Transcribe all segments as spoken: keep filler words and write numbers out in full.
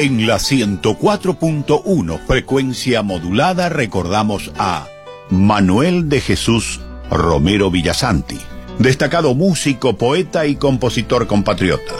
En la ciento cuatro punto uno frecuencia modulada recordamos a Manuel de Jesús Romero Villasanti, destacado músico, poeta y compositor compatriota.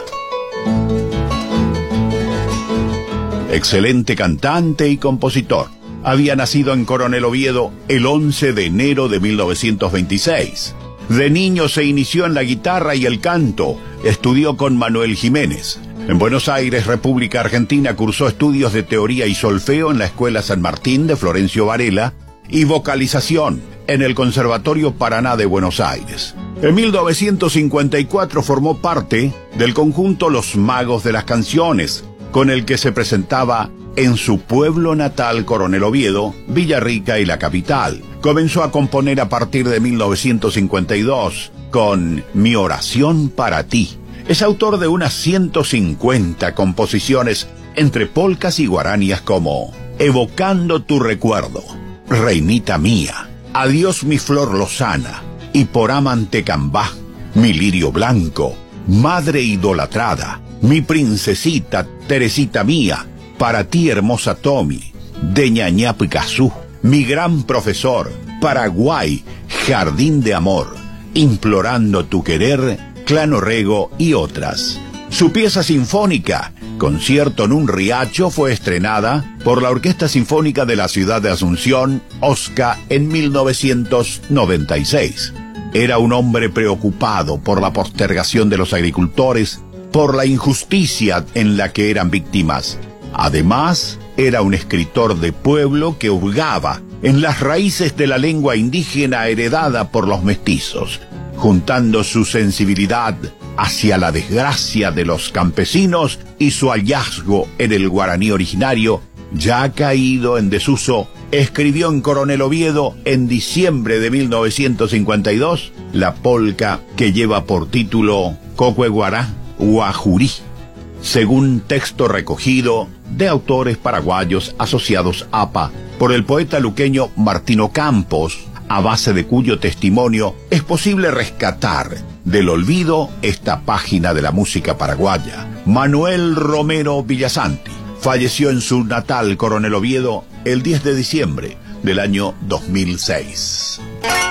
Excelente cantante y compositor. Había nacido en Coronel Oviedo el once de enero de mil novecientos veintiséis. De niño se inició en la guitarra y el canto. Estudió con Manuel Jiménez. En Buenos Aires, República Argentina, cursó estudios de teoría y solfeo en la Escuela San Martín de Florencio Varela y vocalización en el Conservatorio Paraná de Buenos Aires. En mil novecientos cincuenta y cuatro formó parte del conjunto Los Magos de las Canciones, con el que se presentaba en su pueblo natal, Coronel Oviedo, Villarrica y la capital. Comenzó a componer a partir de mil novecientos cincuenta y dos con Mi oración para ti. Es autor de unas ciento cincuenta composiciones entre polcas y guaranías como Evocando tu recuerdo, Reinita mía, Adiós mi flor lozana, y por amante cambá, Mi lirio blanco, Madre idolatrada, Mi princesita, Teresita mía, Para ti hermosa Tommy, de Ñañá Picazú, Mi gran profesor, Paraguay, Jardín de amor, Implorando tu querer, Clano Rego y otras. Su pieza sinfónica, Concierto en un riacho, fue estrenada por la Orquesta Sinfónica de la Ciudad de Asunción, OSCA, en mil novecientos noventa y seis. Era un hombre preocupado por la postergación de los agricultores, por la injusticia en la que eran víctimas. Además, era un escritor de pueblo que hurgaba en las raíces de la lengua indígena heredada por los mestizos, juntando su sensibilidad hacia la desgracia de los campesinos y su hallazgo en el guaraní originario, ya caído en desuso. Escribió en Coronel Oviedo, en diciembre de mil novecientos cincuenta y dos, la polca que lleva por título Cocueguará Guajurí, según texto recogido de autores paraguayos asociados A P A por el poeta luqueño Martino Campos, a base de cuyo testimonio es posible rescatar del olvido esta página de la música paraguaya. Manuel Romero Villasanti falleció en su natal Coronel Oviedo el diez de diciembre del año dos mil seis.